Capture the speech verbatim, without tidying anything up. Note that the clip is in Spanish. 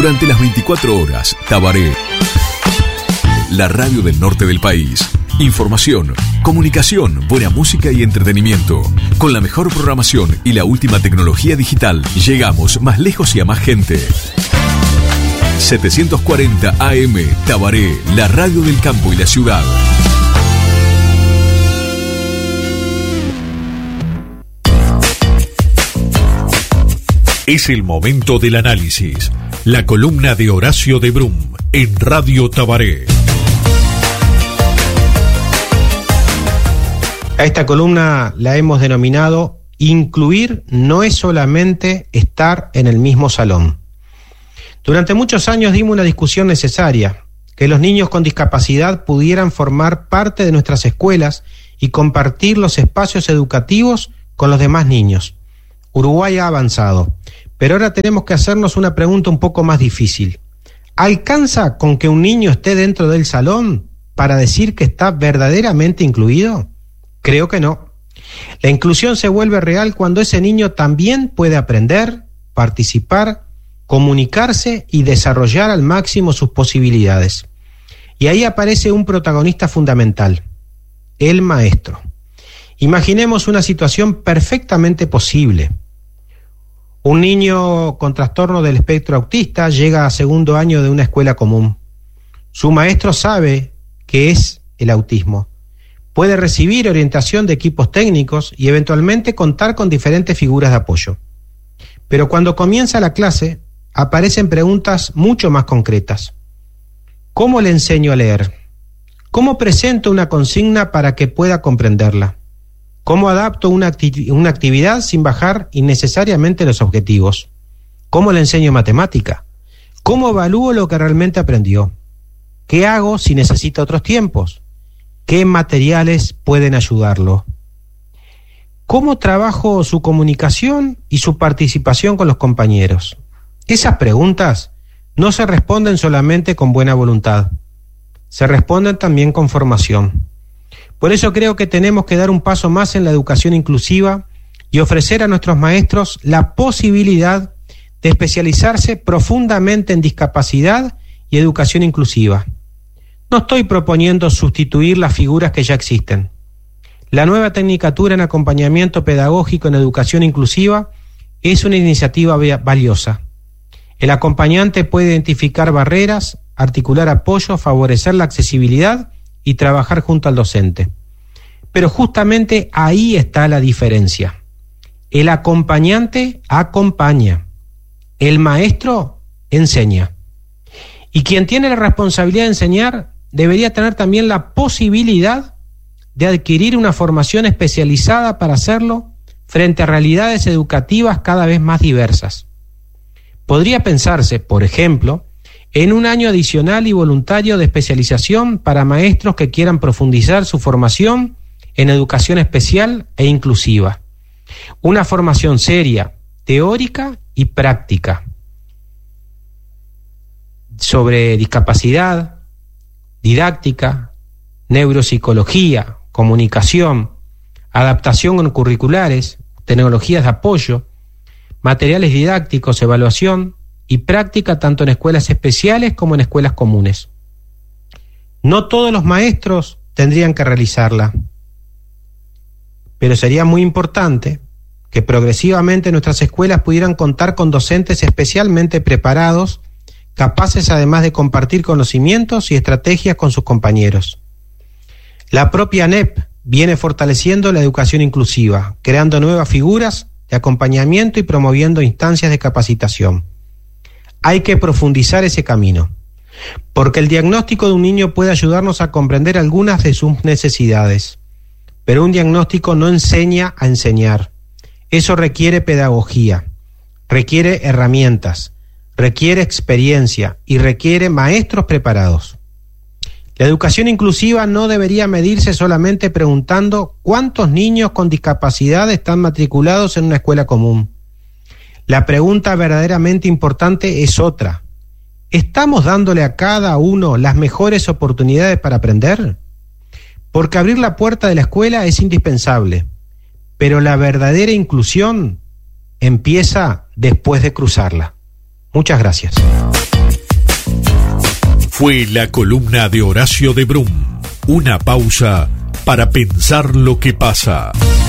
Durante las veinticuatro horas, Tabaré. La radio del norte del país. Información, comunicación, buena música y entretenimiento. Con la mejor programación y la última tecnología digital, llegamos más lejos y a más gente. setecientos cuarenta A M, Tabaré, la radio del campo y la ciudad. Es el momento del análisis. La columna de Horacio de Brum en Radio Tabaré. A esta columna la hemos denominado Incluir no es solamente estar en el mismo salón. Durante muchos años dimos una discusión necesaria, que los niños con discapacidad pudieran formar parte de nuestras escuelas y compartir los espacios educativos con los demás niños. Uruguay ha avanzado, pero ahora tenemos que hacernos una pregunta un poco más difícil. ¿Alcanza con que un niño esté dentro del salón para decir que está verdaderamente incluido? Creo que no. La inclusión se vuelve real cuando ese niño también puede aprender, participar, comunicarse y desarrollar al máximo sus posibilidades. Y ahí aparece un protagonista fundamental, el maestro. Imaginemos una situación perfectamente posible. Un niño con trastorno del espectro autista llega a segundo año de una escuela común. Su maestro sabe qué es el autismo. Puede recibir orientación de equipos técnicos y eventualmente contar con diferentes figuras de apoyo. Pero cuando comienza la clase, aparecen preguntas mucho más concretas. ¿Cómo le enseño a leer? ¿Cómo presento una consigna para que pueda comprenderla? ¿Cómo adapto una, acti- una actividad sin bajar innecesariamente los objetivos? ¿Cómo le enseño matemática? ¿Cómo evalúo lo que realmente aprendió? ¿Qué hago si necesita otros tiempos? ¿Qué materiales pueden ayudarlo? ¿Cómo trabajo su comunicación y su participación con los compañeros? Esas preguntas no se responden solamente con buena voluntad, se responden también con formación. Por eso creo que tenemos que dar un paso más en la educación inclusiva y ofrecer a nuestros maestros la posibilidad de especializarse profundamente en discapacidad y educación inclusiva. No estoy proponiendo sustituir las figuras que ya existen. La nueva tecnicatura en acompañamiento pedagógico en educación inclusiva es una iniciativa valiosa. El acompañante puede identificar barreras, articular apoyo, favorecer la accesibilidad y trabajar junto al docente. Pero justamente ahí está la diferencia. El acompañante acompaña, el maestro enseña. Y quien tiene la responsabilidad de enseñar debería tener también la posibilidad de adquirir una formación especializada para hacerlo frente a realidades educativas cada vez más diversas. Podría pensarse, por ejemplo, en un año adicional y voluntario de especialización para maestros que quieran profundizar su formación en educación especial e inclusiva. Una formación seria, teórica y práctica sobre discapacidad, didáctica, neuropsicología, comunicación, adaptación curriculares, tecnologías de apoyo, materiales didácticos, evaluación y práctica tanto en escuelas especiales como en escuelas comunes. No todos los maestros tendrían que realizarla, pero sería muy importante que progresivamente nuestras escuelas pudieran contar con docentes especialmente preparados, capaces además de compartir conocimientos y estrategias con sus compañeros. La propia N E P viene fortaleciendo la educación inclusiva, creando nuevas figuras de acompañamiento y promoviendo instancias de capacitación. Hay que profundizar ese camino, porque el diagnóstico de un niño puede ayudarnos a comprender algunas de sus necesidades, pero un diagnóstico no enseña a enseñar. Eso requiere pedagogía, requiere herramientas, requiere experiencia y requiere maestros preparados. La educación inclusiva no debería medirse solamente preguntando cuántos niños con discapacidad están matriculados en una escuela común. La pregunta verdaderamente importante es otra. ¿Estamos dándole a cada uno las mejores oportunidades para aprender? Porque abrir la puerta de la escuela es indispensable, pero la verdadera inclusión empieza después de cruzarla. Muchas gracias. Fue la columna de Horacio de Brum. Una pausa para pensar lo que pasa.